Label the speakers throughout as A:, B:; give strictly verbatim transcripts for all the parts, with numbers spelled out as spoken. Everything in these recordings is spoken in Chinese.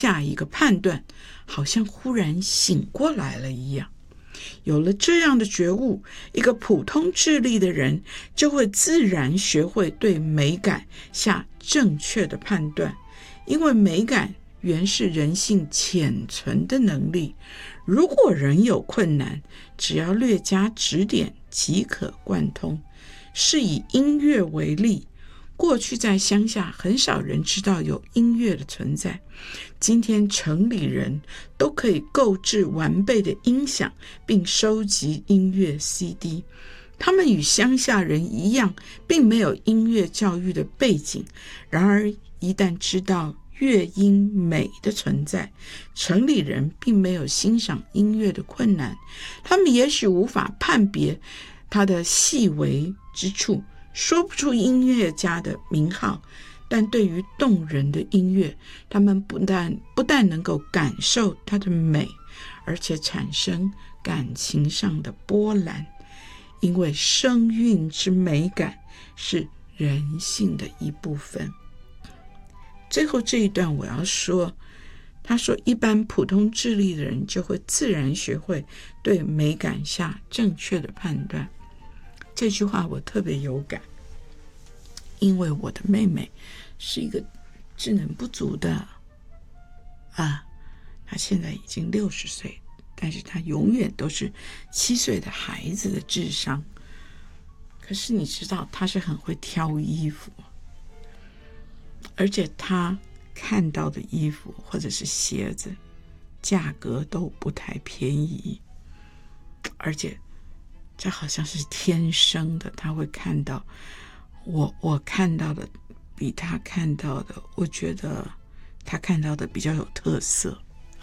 A: 下一个判断，好像忽然醒过来了一样。有了这样的觉悟，一个普通智力的人就会自然学会对美感下正确的判断，因为美感原是人性潜存的能力。如果人有困难，只要略加指点即可贯通。是以音乐为例，过去在乡下很少人知道有音乐的存在，今天城里人都可以购置完备的音响，并收集音乐 C D。 他们与乡下人一样，并没有音乐教育的背景，然而一旦知道乐音美的存在，城里人并没有欣赏音乐的困难，他们也许无法判别它的细微之处，说不出音乐家的名号，但对于动人的音乐，他们不但不但能够感受它的美，而且产生感情上的波澜，因为声韵之美感是人性的一部分。最后这一段我要说，他说一般普通智力的人就会自然学会对美感下正确的判断。这句话我特别有感，因为我的妹妹是一个智能不足的啊，她现在已经六十岁，但是她永远都是七岁的孩子的智商。可是你知道，她是很会挑衣服，而且她看到的衣服或者是鞋子价格都不太便宜，而且这好像是天生的，他会看到我我看到的比他看到的，我觉得他看到的比较有特色。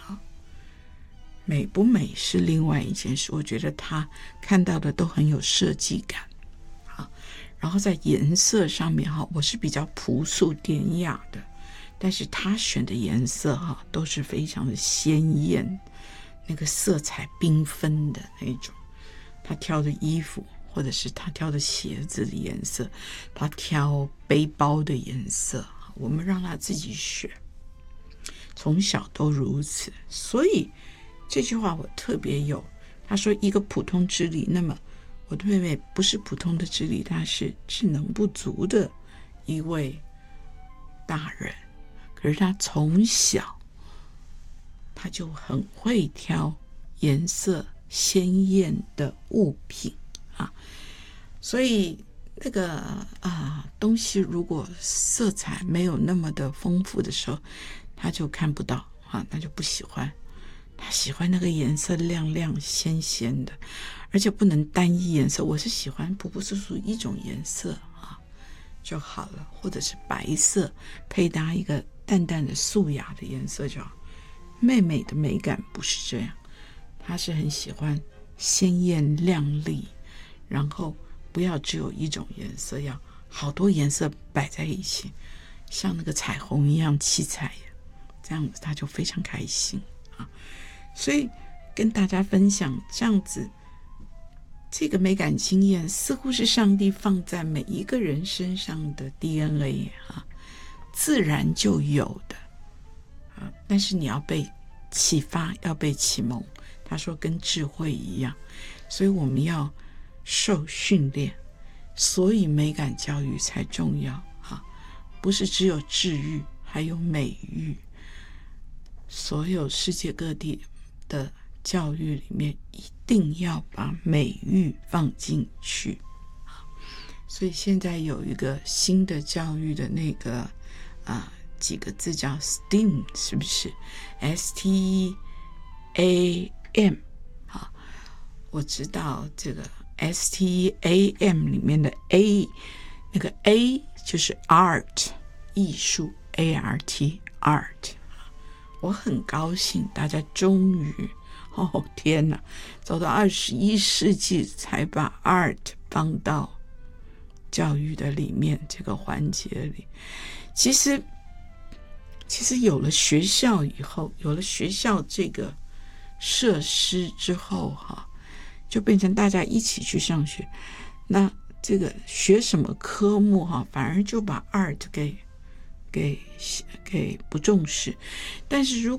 A: 美不美是另外一件事，我觉得他看到的都很有设计感。然后在颜色上面我是比较朴素典雅的，但是他选的颜色都是非常的鲜艳，那个色彩缤纷的那种。他挑的衣服，或者是他挑的鞋子的颜色，他挑背包的颜色，我们让他自己选，从小都如此。所以这句话我特别有，他说一个普通智力，那么我的妹妹不是普通的智力，她是智能不足的一位大人，可是她从小她就很会挑颜色鲜艳的物品啊，所以那个啊东西如果色彩没有那么的丰富的时候，他就看不到啊，他就不喜欢。他喜欢那个颜色亮亮鲜鲜的，而且不能单一颜色。我是喜欢朴朴素素一种颜色啊就好了，或者是白色配搭一个淡淡的素雅的颜色就好。妹妹的美感不是这样，她是很喜欢鲜艳亮丽，然后不要只有一种颜色，要好多颜色摆在一起，像那个彩虹一样七彩，这样子她就非常开心啊。所以跟大家分享这样子，这个美感经验似乎是上帝放在每一个人身上的 D N A 啊，自然就有的啊，但是你要被启发，要被启蒙。他说跟智慧一样，所以我们要受训练，所以美感教育才重要啊，不是只有智育，还有美育。所有世界各地的教育里面一定要把美育放进去。所以现在有一个新的教育的那个啊几个字叫 S T E A M， 是不是 S T A M 啊？我知道这个 S T A M 里面的 A， 那个 A 就是 Art 艺术 A R T Art。我很高兴大家终于哦天哪，走到二十一世纪才把 art 放到教育的里面这个环节里。其实其实有了学校以后，有了学校这个设施之后哈，就变成大家一起去上学，那这个学什么科目哈，反而就把 art 给给给不重视。但是如